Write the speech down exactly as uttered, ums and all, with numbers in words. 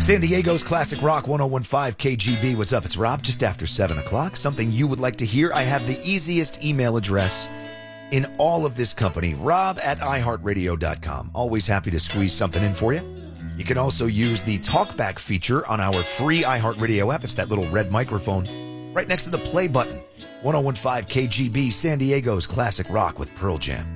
San Diego's Classic Rock ten fifteen K G B. What's up? It's Rob, just after seven o'clock. Something you would like to hear. I have the easiest email address in all of this company, rob at i heart radio dot com. Always happy to squeeze something in for you. You can also use the talkback feature on our free iHeartRadio app. It's that little red microphone right next to the play button. ten fifteen K G B, San Diego's Classic Rock with Pearl Jam.